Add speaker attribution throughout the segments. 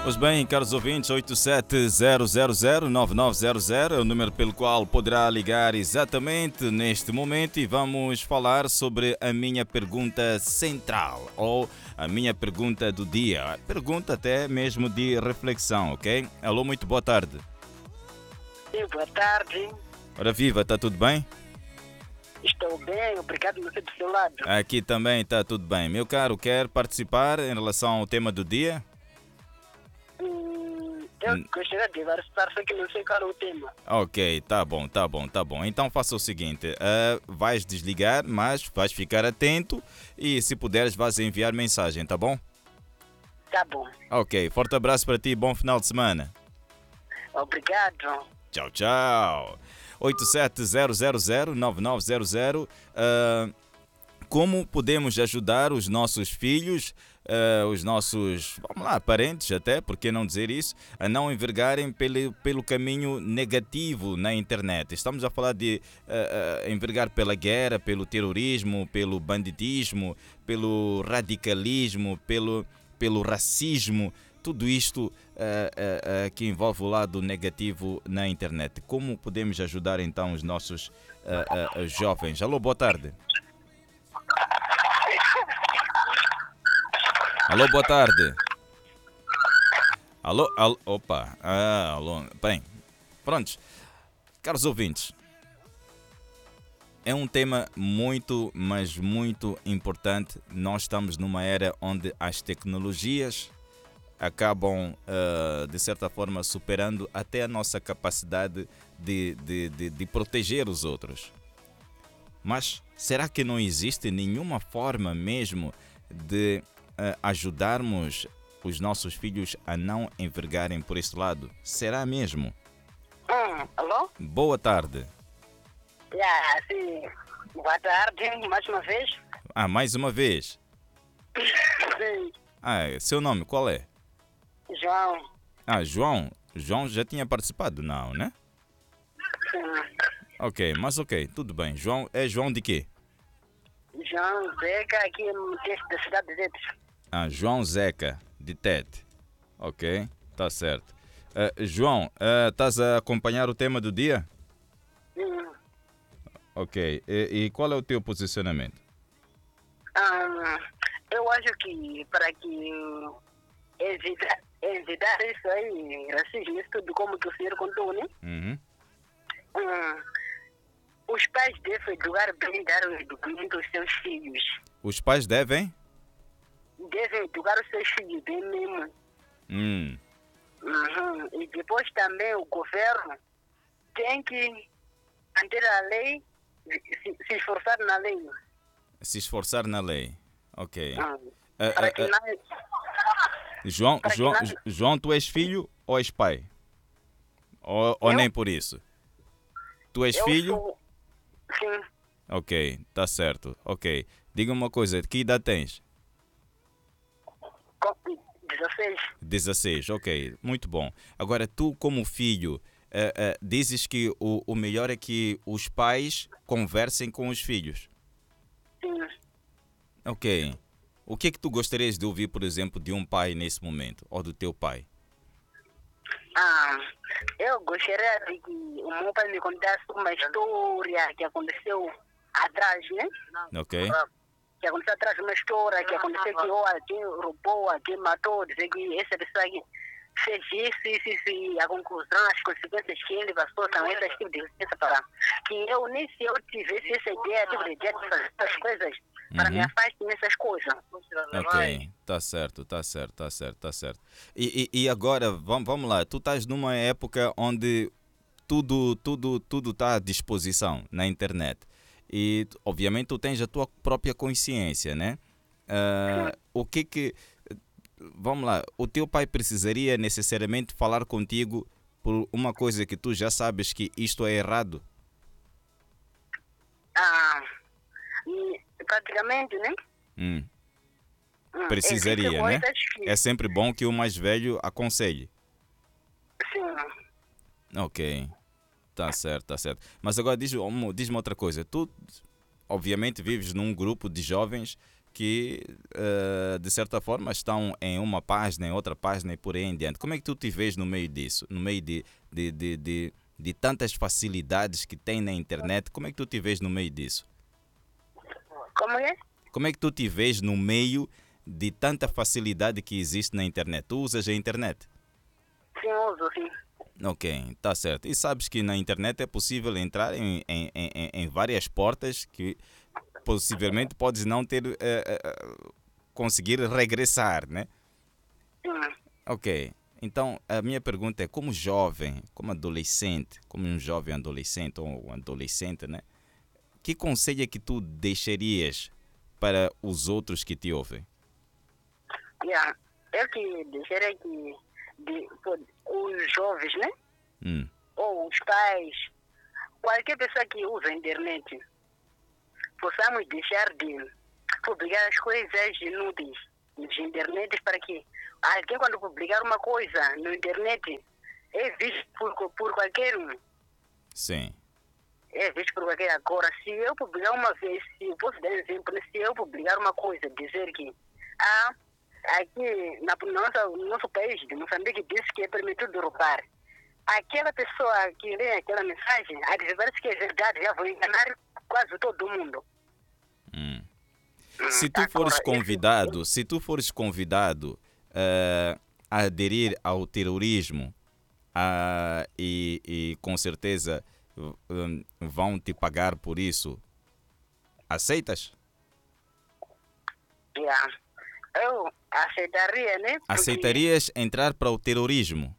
Speaker 1: Pois bem, caros ouvintes, 870009900 é o número pelo qual poderá ligar exatamente neste momento e vamos falar sobre a minha pergunta central ou a minha pergunta do dia. Pergunta até mesmo de reflexão, ok? Alô, muito boa tarde.
Speaker 2: Sim, boa tarde.
Speaker 1: Ora viva, está tudo bem?
Speaker 2: Estou bem, obrigado por ser do seu lado.
Speaker 1: Aqui também está tudo bem. Meu caro, quer participar em relação ao tema do dia?
Speaker 2: Eu gostaria de participar, só que não sei qual é o tema.
Speaker 1: Ok, tá bom. Então faça o seguinte, vais desligar, mas vais ficar atento e se puderes vais enviar mensagem, tá bom?
Speaker 2: Tá bom.
Speaker 1: Ok, forte abraço para ti, bom final de semana.
Speaker 2: Obrigado.
Speaker 1: Tchau, tchau. 870009900. Como podemos ajudar os nossos filhos, os nossos, vamos lá, parentes até, por que não dizer isso, a não envergarem pelo caminho negativo na internet. Estamos a falar de envergar pela guerra, pelo terrorismo, pelo banditismo, pelo radicalismo, pelo racismo, tudo isto que envolve o lado negativo na internet. Como podemos ajudar então os nossos jovens? Alô, boa tarde. Alô, boa tarde. Alô, opa. Alô. Bem, prontos. Caros ouvintes, é um tema muito, mas muito importante. Nós estamos numa era onde as tecnologias acabam, de certa forma, superando até a nossa capacidade de proteger os outros. Mas será que não existe nenhuma forma mesmo de ajudarmos os nossos filhos a não envergarem por este lado? Será mesmo?
Speaker 2: Alô?
Speaker 1: Boa tarde.
Speaker 2: Sim. Boa tarde, mais uma vez.
Speaker 1: Mais uma vez.
Speaker 2: Sim.
Speaker 1: Seu nome qual é?
Speaker 2: João.
Speaker 1: João. João já tinha participado, não, né?
Speaker 2: Sim.
Speaker 1: Ok, mas ok, tudo bem. João, é João de quê?
Speaker 2: João Zeca, aqui no texto da cidade de Dedos.
Speaker 1: João Zeca, de Tete. Ok, tá certo. João, estás a acompanhar o tema do dia?
Speaker 2: Sim.
Speaker 1: Ok, e qual é o teu posicionamento?
Speaker 2: Eu acho que para que evitar isso aí, racismo, isso tudo como que o senhor contou, né?
Speaker 1: Uhum.
Speaker 2: Os pais devem educar bem, dar o educamento aos seus filhos.
Speaker 1: Os pais devem?
Speaker 2: Devem educar os seus filhos bem mesmo. E depois também o governo tem que manter a lei, se esforçar na lei.
Speaker 1: Se esforçar na lei. Ok.
Speaker 2: Para que não...
Speaker 1: João, tu és filho ou és pai? Ou nem por isso? Tu és filho?
Speaker 2: Sim.
Speaker 1: Ok, tá certo. Ok. Diga uma coisa, que idade tens?
Speaker 2: 16.
Speaker 1: 16, ok. Muito bom. Agora, tu como filho, dizes que o melhor é que os pais conversem com os filhos.
Speaker 2: Sim.
Speaker 1: Ok. O que é que tu gostarias de ouvir, por exemplo, de um pai nesse momento? Ou do teu pai?
Speaker 2: Eu gostaria de que o meu pai me contasse uma história que aconteceu atrás, né?
Speaker 1: Ok.
Speaker 2: Que aconteceu atrás, uma história que aconteceu que quem roubou, quem matou, dizer que essa pessoa que fez isso, e a conclusão, as consequências que ele passou são essas tipo de coisas para que eu nem se eu tivesse essa ideia, tipo de ideia de fazer essas coisas, para me afastar dessas coisas.
Speaker 1: Ok, tá certo. E agora, vamos lá, tu estás numa época onde tudo está à disposição na internet. E, obviamente, tu tens a tua própria consciência, né? O que... Vamos lá, o teu pai precisaria necessariamente falar contigo por uma coisa que tu já sabes que isto é errado?
Speaker 2: Praticamente, né?
Speaker 1: Precisaria, né? É sempre bom que o mais velho aconselhe.
Speaker 2: Sim.
Speaker 1: Ok, tá certo. Mas agora diz-me outra coisa. Tu, obviamente, vives num grupo de jovens que, de certa forma, estão em uma página, em outra página e por aí em diante. Como é que tu te vês no meio disso? No meio de tantas facilidades que tem na internet, como é que tu te vês no meio disso?
Speaker 2: Como é?
Speaker 1: Como é que tu te vês no meio de tanta facilidade que existe na internet? Tu usas a internet?
Speaker 2: Sim, uso, sim.
Speaker 1: Ok, tá certo. E sabes que na internet é possível entrar em várias portas que possivelmente podes não ter conseguir regressar, né?
Speaker 2: Sim.
Speaker 1: Ok. Então a minha pergunta é, como jovem, como adolescente, como um jovem adolescente ou um adolescente, né? Que conselho é que tu deixarias para os outros que te ouvem?
Speaker 2: Yeah. Eu que deixaria que os jovens, né? Ou os pais, qualquer pessoa que usa a internet, possamos deixar de publicar as coisas inúteis na internet para que alguém quando publicar uma coisa na internet é visto por qualquer um.
Speaker 1: Sim.
Speaker 2: É visto por qualquer. Agora, se eu publicar uma vez, se eu posso dar exemplo, né? Se eu publicar uma coisa, dizer que aqui no nosso país, de Moçambique, diz que é permitido roubar. Aquela pessoa que lê aquela mensagem, a dizer que é verdade, já vou enganar quase todo mundo.
Speaker 1: Se tu fores convidado, a aderir ao terrorismo, e com certeza vão te pagar por isso, aceitas?
Speaker 2: Yeah. Eu aceitaria, né? Porque,
Speaker 1: Aceitarias entrar para o terrorismo?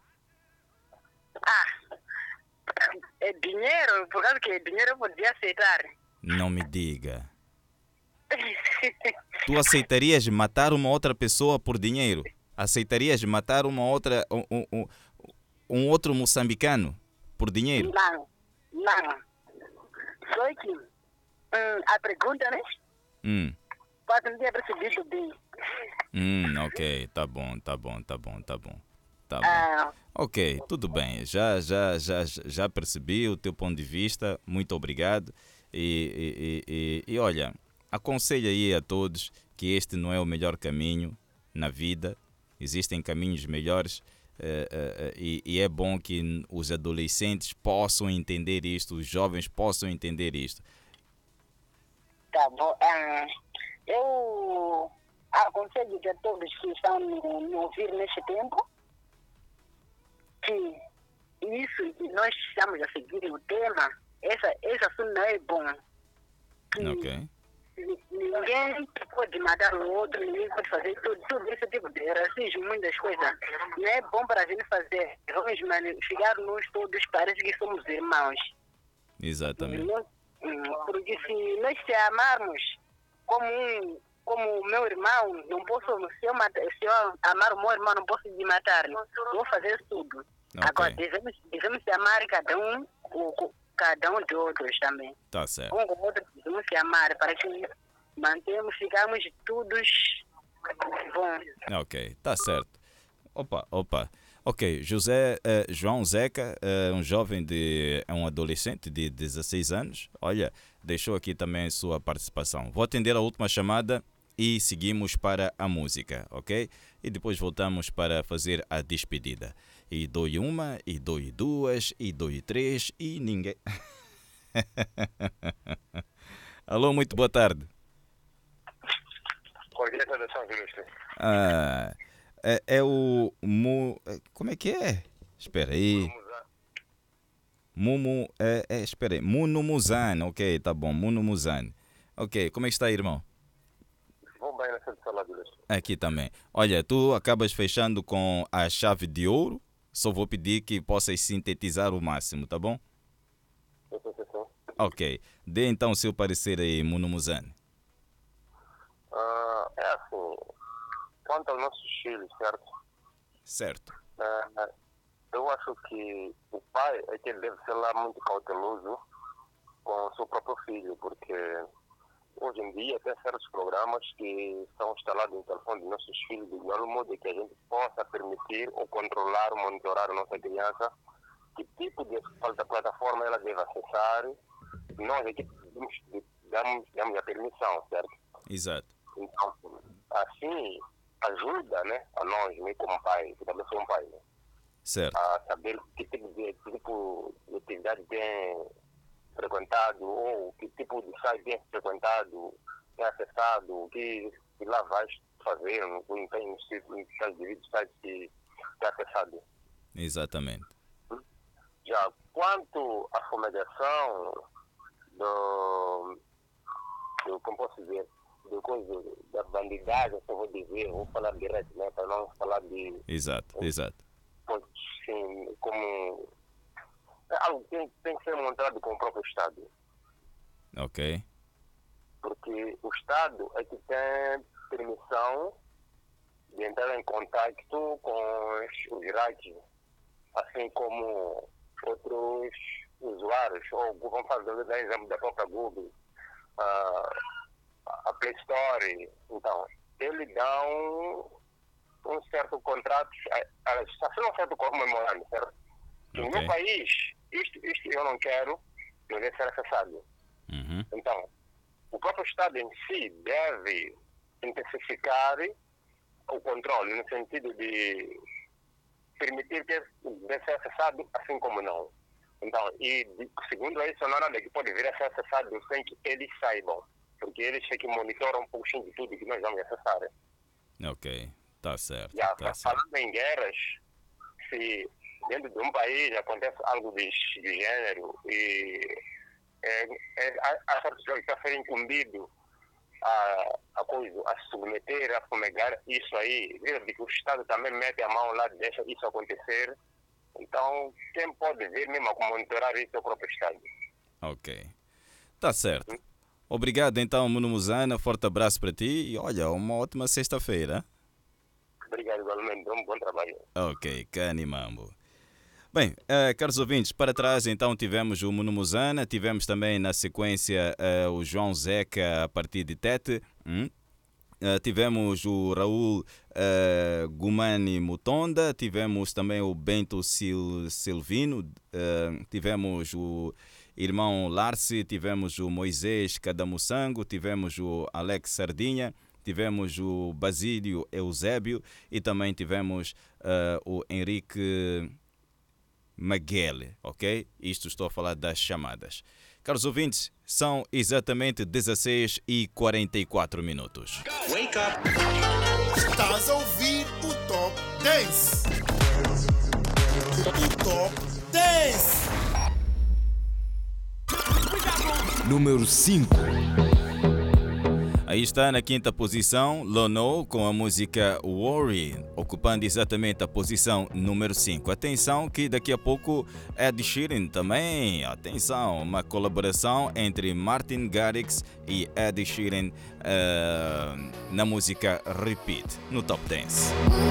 Speaker 2: é dinheiro, por causa que é dinheiro eu podia aceitar.
Speaker 1: Não me diga. Tu aceitarias matar uma outra pessoa por dinheiro? Aceitarias matar uma outra, um outro moçambicano por dinheiro?
Speaker 2: Não. Só que a pergunta, né? Quase não tinha percebido bem.
Speaker 1: Ok, tá bom. Tá bom. Ok, tudo bem. Já percebi o teu ponto de vista. Muito obrigado. E olha, aconselho aí a todos que este não é o melhor caminho na vida. Existem caminhos melhores. E é bom que os adolescentes possam entender isto, os jovens possam entender isto.
Speaker 2: Tá bom. Eu aconselho a todos que estão me ouvir neste tempo que isso que nós estamos a seguir o tema, esse assunto não é bom.
Speaker 1: Ok.
Speaker 2: Ninguém pode matar o outro, ninguém pode fazer tudo esse tipo de racismo, muitas coisas. Não é bom para a gente fazer. Vamos chegar nós todos, parece que somos irmãos.
Speaker 1: Exatamente.
Speaker 2: Porque se nós se amarmos como o meu irmão, não posso, se eu amar o meu irmão, não posso me matar. Vou fazer tudo.
Speaker 1: Okay.
Speaker 2: Agora, devemos se amar cada um de outros também.
Speaker 1: Tá certo.
Speaker 2: Um com o outro devemos se amar para que ficamos todos bons.
Speaker 1: Ok, tá certo. Opa. Ok, João Zeca, um adolescente de 16 anos. Olha, deixou aqui também a sua participação. Vou atender a última chamada e seguimos para a música, ok? E depois voltamos para fazer a despedida. E dou-lhe uma, e dou-lhe duas, e dou-lhe três, e ninguém... Alô, muito boa tarde. É o... Como é que é? Espera aí. Espera aí. Muno Muzan, ok, tá bom. Muno Muzan. Ok, como é que está, irmão?
Speaker 3: Vou bem nessa sala de
Speaker 1: Aqui também. Olha, tu acabas fechando com a chave de ouro. Só vou pedir que possas sintetizar o máximo, tá bom? Ok. Dê então o seu parecer aí, Muno Muzan.
Speaker 3: É assim, quanto aos nossos filhos, certo?
Speaker 1: Certo.
Speaker 3: Eu acho que o pai é que deve ser lá muito cauteloso com o seu próprio filho, porque hoje em dia tem certos programas que são instalados no telefone dos nossos filhos de igual modo que a gente possa permitir ou controlar, monitorar a nossa criança, que tipo de plataforma ela deve acessar. Nós aqui damos a permissão, certo?
Speaker 1: Exato.
Speaker 3: Então, assim, ajuda, né, a nós, né, como pai, que também sou um pai, né,
Speaker 1: Certo.
Speaker 3: a saber que tipo de atividade tem frequentado, ou que tipo de site tem frequentado, tem acessado, o que lá vai fazer, não tem um site que tem acessado.
Speaker 1: Exatamente.
Speaker 3: Já quanto à fumigação como posso dizer, da bandidagem, se eu vou dizer, vou falar direto, né, para não falar de...
Speaker 1: Exato.
Speaker 3: Sim, como... É algo que tem que ser montado com o próprio Estado.
Speaker 1: Ok.
Speaker 3: Porque o Estado é que tem permissão de entrar em contato com os hackers, assim como outros usuários, ou vamos dar exemplo da própria Google, a Play Store. Então, eles dão um certo contrato, assim um certo memorando, certo? Okay. No meu país, isto eu não quero, não deve ser acessado.
Speaker 1: Uhum.
Speaker 3: Então, o próprio Estado em si deve intensificar o controle, no sentido de permitir que deve ser acessado, assim como não. Então, segundo isso, não há nada que pode vir a ser acessado sem que eles saibam, porque eles é que monitoram um pouquinho de tudo que nós vamos acessar.
Speaker 1: Ok, tá certo.
Speaker 3: Falando em guerras, se dentro de um país acontece algo de gênero e há certos jogos que a ser incumbido a se submeter, a fumegar isso aí, desde que o Estado também mete a mão lá e deixa isso acontecer. Então, quem pode ver mesmo a monitorar isso é o próprio Estado.
Speaker 1: Ok, tá certo. Obrigado então, Muno Muzana, forte abraço para ti e olha, uma ótima sexta-feira.
Speaker 3: Obrigado igualmente, um bom trabalho.
Speaker 1: Ok, canimambo. Bem, caros ouvintes, para trás então tivemos o Muno Muzana, tivemos também na sequência o João Zeca a partir de Tete, tivemos o Raul Gumani Mutonda, tivemos também o Bento Silvino, tivemos o irmão Larce, tivemos o Moisés Cadamussango, tivemos o Alex Sardinha, tivemos o Basílio Eusébio e também tivemos o Henrique Maguele, ok? Isto estou a falar das chamadas. Caros ouvintes, são exatamente 16h44.
Speaker 4: Wake up! Estás a ouvir o Top Dance. O Top Dance.
Speaker 1: Número 5. Aí está na quinta posição, Lono com a música Worry, ocupando exatamente a posição número 5. Atenção que daqui a pouco Ed Sheeran também, atenção, uma colaboração entre Martin Garrix e Ed Sheeran na música Repeat, no Top Dance.